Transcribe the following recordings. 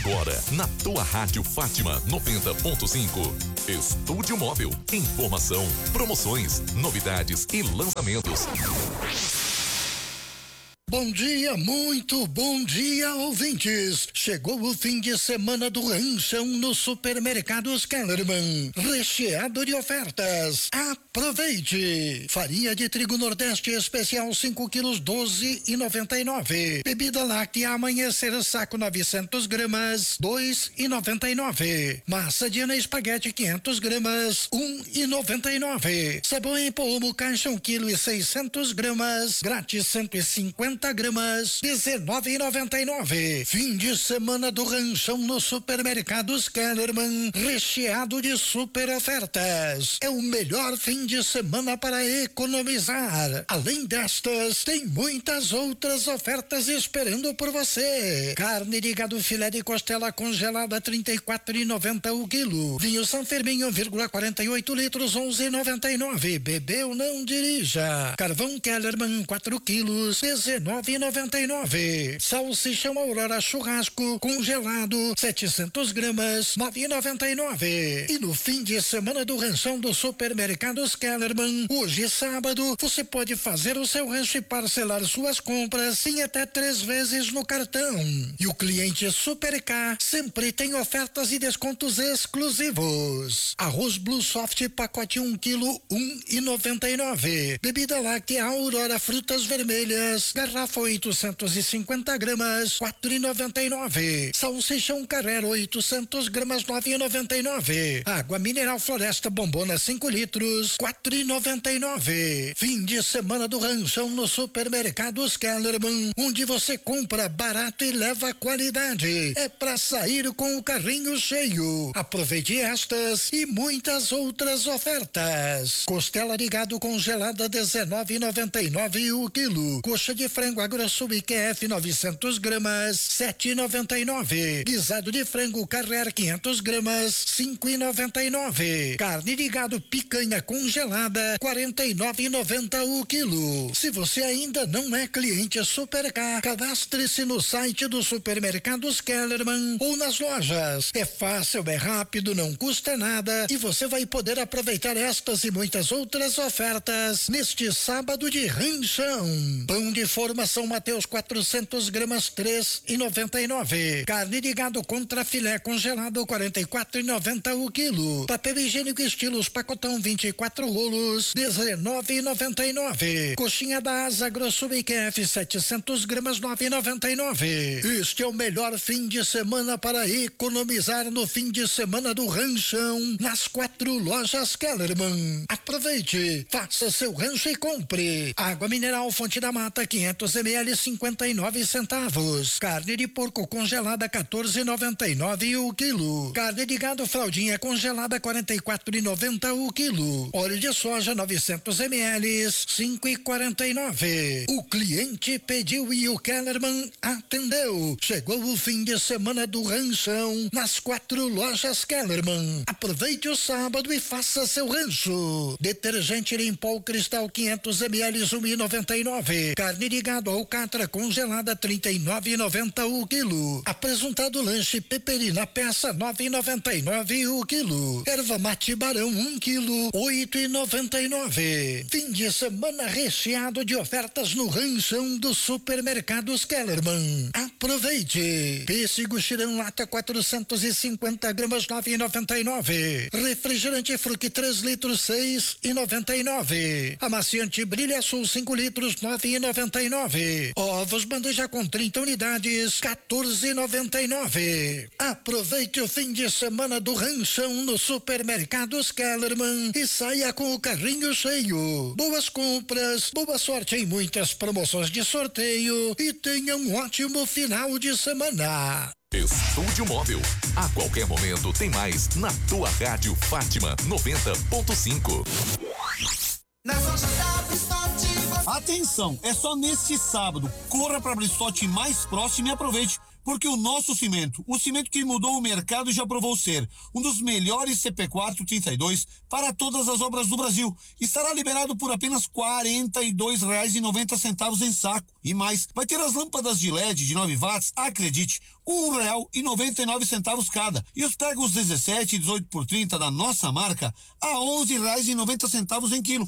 Agora, na tua Rádio Fátima 90.5. Estúdio Móvel. Informação, promoções, novidades e lançamentos. Bom dia, muito bom dia, ouvintes. Chegou o fim de semana do Ranchão no Supermercados Kellerman, recheado de ofertas. Aproveite! Farinha de trigo Nordeste especial 5 quilos 12,99. Bebida láctea Amanhecer saco 900 gramas 2,99. Massa de espaguete 500 gramas 1,99. Sabão em polvo caixa 1 quilo e 600 gramas grátis 150 gramas 19,99. Fim de semana do Ranchão no Supermercados Kellerman, recheado de super ofertas. É o melhor fim de semana para economizar. Além destas, tem muitas outras ofertas esperando por você. Carne de gado filé de costela congelada 34,90 o quilo. Vinho São Firmino 1,48 litros 11,99. Bebeu, não dirija. Carvão Kellerman 4 quilos 19,99. Salsichão Aurora churrasco congelado 700 gramas 9,99. E no fim de semana do Ranchão do Supermercados Kellerman, hoje sábado, você pode fazer o seu rancho e parcelar suas compras em até 3 vezes no cartão. E o cliente Super K sempre tem ofertas e descontos exclusivos. Arroz Blue Soft pacote 1 quilo 1,99. Bebida láctea Aurora frutas vermelhas garrafa 850 gramas 4,99. Salsichão Carrera 800 gramas 9,99. Água mineral Floresta Bombona 5 litros 4,99. Fim de semana do Ranchão no Supermercados Kellerman, onde você compra barato e leva qualidade. É pra sair com o carrinho cheio. Aproveite estas e muitas outras ofertas. Costela de gado congelada 19,99 o quilo. Coxa de frango AgroSul IQF 900 gramas 7,99. Guisado de frango Carrera 500 gramas 5,99. Carne de gado picanha congelada 49,90 o quilo. Se você ainda não é cliente Super K, cadastre-se no site do Supermercados Kellerman ou nas lojas. É fácil, é rápido, não custa nada e você vai poder aproveitar estas e muitas outras ofertas neste sábado de Ranchão. Pão de forma São Mateus 400 gramas 3,99. Carne de gado contra filé congelado 44,90 o quilo. Papel higiênico estilos pacotão 24 rolos 19,99. Coxinha da Asa AgroSul IQF 700 gramas 9,99. Este é o melhor fim de semana para economizar no fim de semana do Ranchão nas 4 lojas Kellerman. Aproveite, faça seu rancho e compre. Água mineral Fonte da Mata 500 ml 59 centavos. Carne de porco congelada 14,99 o quilo. Carne de gado fraldinha congelada 44,90 o quilo. Óleo de soja 900 ml 5,49. O cliente pediu e o Kellerman atendeu. Chegou o fim de semana do Ranchão nas 4 lojas Kellerman. Aproveite o sábado e faça seu rancho. Detergente Limpol Cristal 500 ml 1,99. Carne de gado alcatra congelada 39,90 o quilo. Apresentado lanche peperina peça 9,99 o quilo. Erva mate barão 1 quilo 8,99. Fim de semana recheado de ofertas no Ranchão dos Supermercados Kellerman. Aproveite. Pêssego Xirão lata 450 gramas 9,99. Refrigerante Fruc 3 litros 6,99. Amaciante Brilha Sul 5 litros 9,99. Ovos bandeja com 30 unidades 14,99. Aproveite o fim de semana do Ranchão no Supermercados Kellerman e saia com o carrinho cheio. Boas compras, boa sorte em muitas promoções de sorteio e tenha um ótimo final de semana. Estúdio Móvel. A qualquer momento tem mais na tua Rádio Fátima 90.5. Nas lojas da Bristote. Atenção, é só neste sábado. Corra para a Bristote mais próxima e aproveite. porque o nosso cimento, o cimento que mudou o mercado e já provou ser um dos melhores CP4 32 para todas as obras do Brasil, estará liberado por apenas R$ 42,90 em saco. E mais, vai ter as lâmpadas de LED de 9 watts, acredite, R$ 1,99 cada. E os pregos 17 e 18 por 30 da nossa marca a R$ 11,90 em quilo.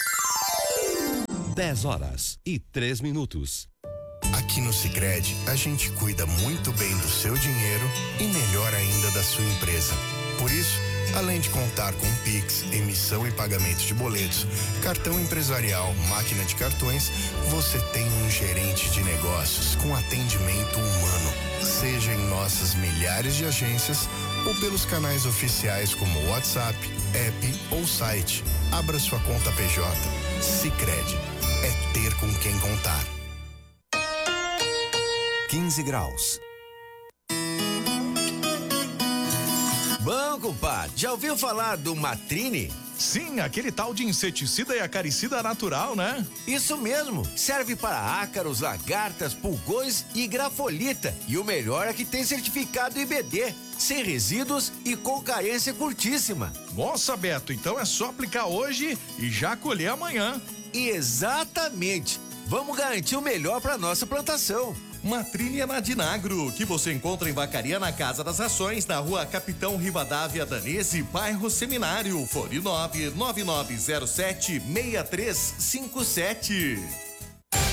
10h03. Aqui no Sicredi, a gente cuida muito bem do seu dinheiro e melhor ainda da sua empresa. Por isso, além de contar com Pix, emissão e pagamento de boletos, cartão empresarial, máquina de cartões, você tem um gerente de negócios com atendimento humano. Seja em nossas milhares de agências ou pelos canais oficiais como WhatsApp, app ou site. Abra sua conta PJ. Sicredi. É ter com quem contar. 15 graus. Bom, compadre, já ouviu falar do Matrine? Sim, aquele tal de inseticida e acaricida natural, né? Isso mesmo, serve para ácaros, lagartas, pulgões e grafolita. E o melhor é que tem certificado IBD, sem resíduos e com carência curtíssima. Nossa, Beto, então é só aplicar hoje e já colher amanhã. Exatamente, vamos garantir o melhor para nossa plantação. Matrine é na Dinagro, que você encontra em Vacaria na Casa das Ações, na rua Capitão Rivadavia Danese, bairro Seminário, fone 99907-6357.